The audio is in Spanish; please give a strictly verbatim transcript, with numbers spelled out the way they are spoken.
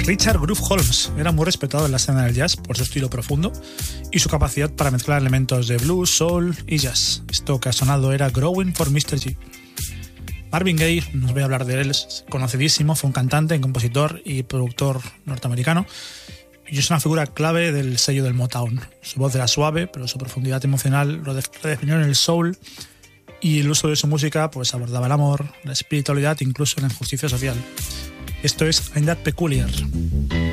Richard Groove Holmes era muy respetado en la escena del jazz por su estilo profundo y su capacidad para mezclar elementos de blues, soul y jazz. Esto que ha sonado era Growing for mister G. Marvin Gaye, no os voy a hablar de él, es conocidísimo, fue un cantante, compositor y productor norteamericano y es una figura clave del sello del Motown. Su voz era suave, pero su profundidad emocional lo redefinió en el soul y el uso de su música pues abordaba el amor, la espiritualidad, incluso la injusticia social. Esto es I'm That Peculiar.